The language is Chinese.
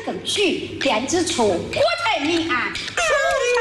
更许，便知出国才明暗。